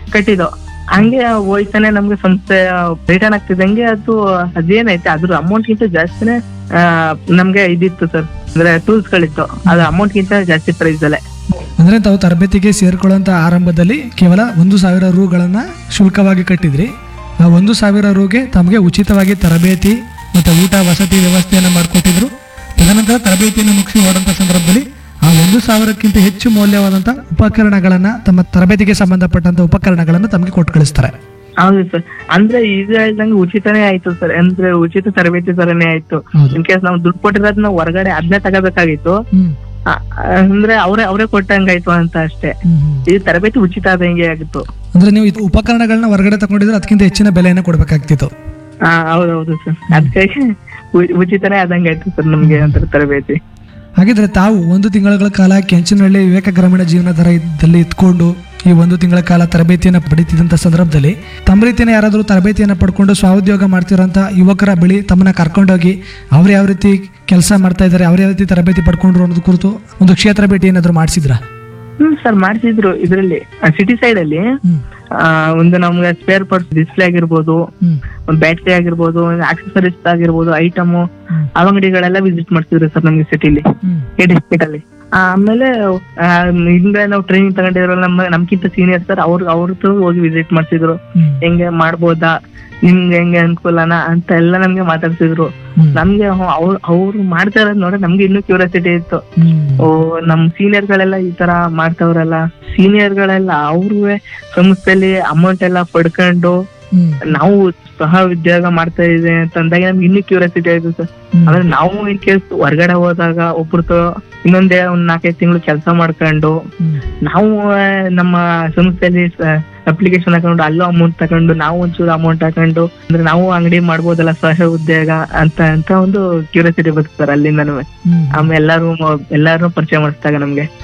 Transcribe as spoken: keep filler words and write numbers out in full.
ಕಟ್ಟಿದ್ದು. ಹಂಗೆ ಹೋಯ್ತಾನೆ ನಮ್ಗೆ ಸಂಸ್ಥೆ ರಿಟರ್ನ್ ಆಗ್ತಿದ್ದಂಗೆ ಅದು ಅದೇನೈತೆ ಅದ್ರ ಅಮೌಂಟ್ ಗಿಂತ ಜಾಸ್ತಿನೇ ಆ ನಮ್ಗೆ ಇದಿತ್ತು ಸರ್, ಅಂದ್ರೆ ಟೂಲ್ಸ್ ಗಳಿತ್ತು, ಅದ್ರ ಅಮೌಂಟ್ ಗಿಂತ ಜಾಸ್ತಿ ಪ್ರೈಸ್ ಅಲ್ಲೇ. ಅಂದ್ರೆ ತಾವು ತರಬೇತಿಗೆ ಸೇರ್ಕೊಳ್ಳುವಂತ ಆರಂಭದಲ್ಲಿ ಕೇವಲ ಒಂದು ಸಾವಿರ ರೂಗಳನ್ನ ಶುಲ್ಕವಾಗಿ ಕಟ್ಟಿದ್ರಿ. ಆ ಒಂದು ಸಾವಿರ ರೂಗೆ ತಮಗೆ ಉಚಿತವಾಗಿ ತರಬೇತಿ ಮತ್ತೆ ಊಟ ವಸತಿ ವ್ಯವಸ್ಥೆಯನ್ನ ಮಾಡಿಕೊಟ್ಟಿದ್ರು. ತದನಂತರ ತರಬೇತಿಯನ್ನು ಮುಗಿಸಿ ಹೋದಂತ ಸಂದರ್ಭದಲ್ಲಿ ಆ ಒಂದು ಸಾವಿರಕ್ಕಿಂತ ಹೆಚ್ಚು ಮೌಲ್ಯವಾದಂತ ಉಪಕರಣಗಳನ್ನ, ತಮ್ಮ ತರಬೇತಿಗೆ ಸಂಬಂಧಪಟ್ಟಂತ ಉಪಕರಣಗಳನ್ನ ತಮಗೆ ಕೊಟ್ಟು ಕಳಿಸ್ತಾರೆ. ಹೌದು ಸರ್, ಅಂದ್ರೆ ಈಗ ಹೇಳ್ದಂಗೆ ಉಚಿತನೇ ಆಯ್ತು ಸರ್, ಅಂದ್ರೆ ಉಚಿತ ತರಬೇತಿ ತರನೇ ಆಯ್ತು. ಇನ್ ಕೇಸ್ ನಾವು ದುಡ್ಡು ಕೊಟ್ಟಿರೋದ್ ನಾವು ಹೊರಗಡೆ ಅದನ್ನೇ ತಗೋಬೇಕಾಗಿತ್ತು, ಅಂದ್ರೆ ಅವ್ರೇ ಅವರೇ ಕೊಟ್ಟಂಗಾಯ್ತು ಅಂತ ಅಷ್ಟೇ. ಈ ತರಬೇತಿ ಉಚಿತ ಆದಂಗೆ ಆಗಿತ್ತು. ಅಂದ್ರೆ ನೀವು ಇದು ಉಪಕರಣಗಳನ್ನ ಹೊರಗಡೆ ತಗೊಂಡಿದ್ರೆ ಅದಕ್ಕಿಂತ ಹೆಚ್ಚಿನ ಬೆಲೆಯನ್ನ ಕೊಡ್ಬೇಕಾಗ್ತಿತ್ತು. ಹಾ ಹೌದೌದು ಸರ್, ಅದಕ್ಕಾಗಿ ಉಚಿತನೇ ಆದಂಗೆ ಆಯ್ತು ಸರ್ ನಮ್ಗೆ ಒಂಥರ ತರಬೇತಿ. ಹಾಗಿದ್ರೆ ತಾವು ಒಂದು ತಿಂಗಳ ಕಾಲ ಕೆಂಚನಹಳ್ಳಿ ವಿವೇಕ ಗ್ರಾಮೀಣ ಜೀವನಾಧಾರದಲ್ಲಿ ಇದ್ಕೊಂಡು ಈ ಒಂದು ತಿಂಗಳ ಕಾಲ ತರಬೇತಿಯನ್ನು ಪಡಿತಿದ್ದಂಥ ಸಂದರ್ಭದಲ್ಲಿ ತಮ್ಮ ರೀತಿಯ ಯಾರಾದರೂ ತರಬೇತಿಯನ್ನು ಪಡ್ಕೊಂಡು ಸ್ವಾಉದ್ಯೋಗ ಮಾಡ್ತಿರೋಂಥ ಯುವಕರ ಬಳಿ ತಮ್ಮನ್ನ ಕರ್ಕೊಂಡೋಗಿ ಅವ್ರು ಯಾವ ರೀತಿ ಕೆಲಸ ಮಾಡ್ತಾ ಇದ್ದಾರೆ, ಅವ್ರು ಯಾವ ರೀತಿ ತರಬೇತಿ ಪಡ್ಕೊಂಡ್ರು ಅನ್ನೋದು ಕುರಿತು ಒಂದು ಕ್ಷೇತ್ರ ಭೇಟಿ ಏನಾದ್ರು ಮಾಡಿಸಿದ್ರಾ? ಹ್ಮ್ ಸರ್, ಮಾಡ್ತಿದ್ರು. ಇದ್ರಲ್ಲಿ ಸಿಟಿ ಸೈಡ್ ಅಲ್ಲಿ ಆ ಒಂದು ನಮ್ಗೆ ಸ್ಪೇರ್ ಪಾರ್ಟ್ಸ್ ಡಿಸ್ಪ್ಲೇ ಆಗಿರ್ಬೋದು, ಬ್ಯಾಟ್ರಿ ಆಗಿರ್ಬೋದು, ಆಕ್ಸೆಸರೀಸ್ ಆಗಿರ್ಬೋದು, ಐಟಮ್ ಅಂಗಡಿಗಳೆಲ್ಲ ವಿಸಿಟ್ ಮಾಡ್ತಿದ್ರು ಸರ್ ನಮ್ಗೆ ಸಿಟಿಲಿ, ಕೆ ಡಿಸ್ಟ್ರಿಕ್ಟ್ ಅಲ್ಲಿ. ಆಮೇಲೆ ಹಿಂದೆ ನಾವು ಟ್ರೈನಿಂಗ್ ತಗೊಂಡಿರೋ ನಮ್ಮ ನಮ್ಗಿಂತ ಸೀನಿಯರ್ ಸರ್ ಅವ್ರ ಅವ್ರದ್ದು ಹೋಗಿ ವಿಸಿಟ್ ಮಾಡ್ತಿದ್ರು. ಹೆಂಗೆ ಮಾಡ್ಬೋದಾ, ನಿಮ್ಗೆ ಹೆಂಗೆ ಅನುಕೂಲನಾ ಅಂತ ಎಲ್ಲ ನಮ್ಗೆ ಮಾತಾಡ್ತಿದ್ರು. ನಮ್ಗೆ ಅವ್ರು ಅವ್ರು ಮಾಡ್ತಾ ಇರೋದ್ ನೋಡ್ರೆ ನಮ್ಗೆ ಇನ್ನೂ ಕ್ಯೂರಿಯಾಸಿಟಿ ಇತ್ತು. ಓ ನಮ್ ಸೀನಿಯರ್ ಗಳೆಲ್ಲ ಈ ತರ ಮಾಡ್ತಾವ್ರಲ್ಲ, ಸೀನಿಯರ್ ಗಳೆಲ್ಲ ಅವ್ರಿಗೆ ಸಂಸ್ಥೆಯಲ್ಲಿ ಅಮೌಂಟ್ ಎಲ್ಲ ಪಡ್ಕೊಂಡು ನಾವು ಸಹ ಉದ್ಯೋಗ ಮಾಡ್ತಾ ಇದೀವಿ ಅಂತ ಅಂದಾಗ ನಮ್ಗೆ ಇನ್ನೂ ಕ್ಯೂರಿಯಾಸಿಟಿ ಆಯ್ತು ಸರ್. ಆಮೇಲೆ ನಾವು ಇನ್ ಕೇಸ್ ಹೊರಗಡೆ ಹೋದಾಗ ಒಬ್ರದ್ದು ಇನ್ನೊಂದೇ ಒಂದ್ ನಾಲ್ಕೈದು ತಿಂಗಳು ಕೆಲಸ ಮಾಡ್ಕೊಂಡು ನಾವು ನಮ್ಮ ಸಂಸ್ಥೆಯಲ್ಲಿ ಅಪ್ಲಿಕೇಶನ್ ಹಾಕೊಂಡು ಅಲ್ಲೂ ಅಮೌಂಟ್ ತಗೊಂಡು ನಾವು ಒಂಚೂರು ಅಮೌಂಟ್ ಹಾಕೊಂಡು ಅಂದ್ರೆ ನಾವು ಅಂಗಡಿ ಮಾಡ್ಬೋದಲ್ಲ ಸಹ ಉದ್ಯೋಗ ಅಂತ ಅಂತ ಒಂದು ಕ್ಯೂರಿಯಾಸಿಟಿ ಬರುತ್ತೆ ಸರ್ ಅಲ್ಲಿಂದನೂ. ಆಮೇಲೆ ಎಲ್ಲಾರು ಎಲ್ಲಾರು ಪರಿಚಯ ಮಾಡಿಸಿದಾಗ ನಮ್ಗೆ